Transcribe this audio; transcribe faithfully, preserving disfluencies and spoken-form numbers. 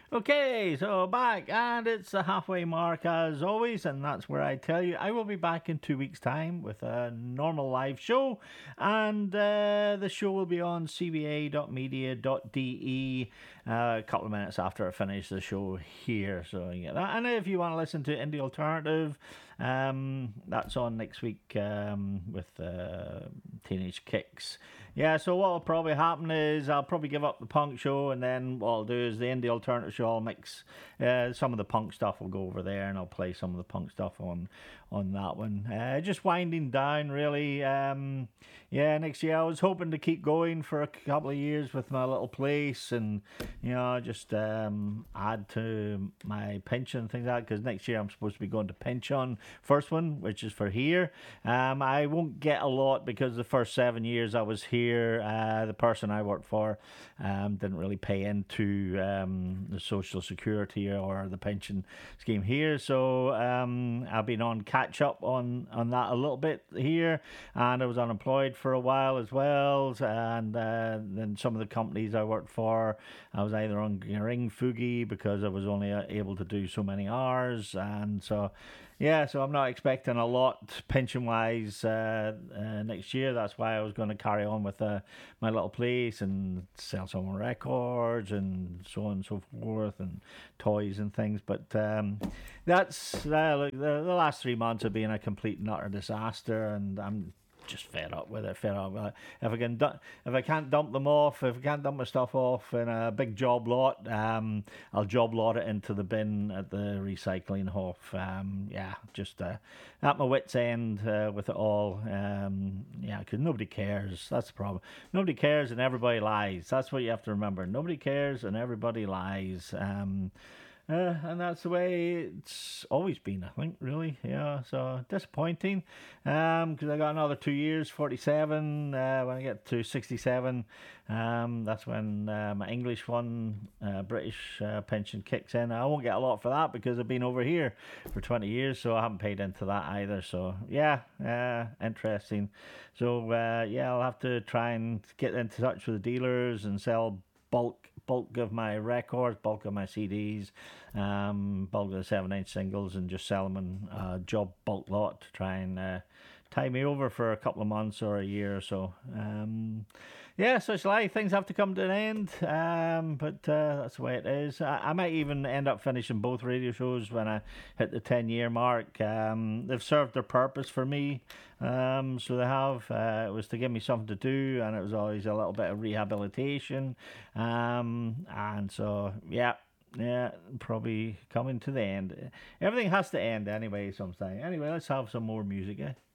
Okay, so back, and it's the halfway mark as always, and that's where I tell you I will be back in two weeks' time with a normal live show, and uh, the show will be on c b a dot media dot d e uh, a couple of minutes after I finish the show here, so you get that. And if you want to listen to Indie Alternative, um, that's on next week um, with uh, Teenage Kicks. Yeah, so what will probably happen is I'll probably give up the punk show, and then what I'll do is the indie alternative show. I'll mix uh, some of the punk stuff. Will go over there, and I'll play some of the punk stuff on on that one. Uh, just winding down, really. Um, yeah, next year I was hoping to keep going for a couple of years with my little place, and you know, just um, add to my pension and things like that. Because next year I'm supposed to be going to pension, first one, which is for here. Um, I won't get a lot because the first seven years I was here. Here, uh, the person I worked for um, didn't really pay into um, the social security or the pension scheme here, so um, I've been on catch up on, on that a little bit here, and I was unemployed for a while as well, and uh, then some of the companies I worked for, I was either on ring fugi because I was only able to do so many hours, and so yeah, so I'm not expecting a lot pension-wise uh, uh, next year. That's why I was going to carry on with uh, my little place and sell some records and so on and so forth, and toys and things. But um, that's uh, the, the last three months have been a complete and utter disaster, and I'm just fed up with it. Fed up with it. If I can, du- if I can't dump them off, if I can't dump my stuff off in a big job lot, um, I'll job lot it into the bin at the recycling hof. Um, yeah, just uh, at my wits' end uh, with it all. Um, yeah, because nobody cares. That's the problem. Nobody cares, and everybody lies. That's what you have to remember. Nobody cares, and everybody lies. Um, Uh, and that's the way it's always been, I think, really. Yeah, so disappointing. Um, because I got another two years, forty-seven. Uh, when I get to sixty-seven, um, that's when uh, my English one, uh, British uh, pension kicks in. I won't get a lot for that because I've been over here for twenty years, so I haven't paid into that either. So yeah, uh, interesting. So uh, yeah, I'll have to try and get into touch with the dealers and sell bulk bulk of my records, bulk of my C Ds, um, bulk of the seven inch singles, and just sell them in a job bulk lot to try and uh, tie me over for a couple of months or a year or so. Um, yeah, so it's like things have to come to an end, um, but uh, that's the way it is. I, I might even end up finishing both radio shows when I hit the ten year mark. Um, they've served their purpose for me, um, so they have. Uh, it was to give me something to do, and it was always a little bit of rehabilitation. Um, and so, yeah. Yeah, probably coming to the end. Everything has to end anyway, sometime. Anyway, let's have some more music, eh?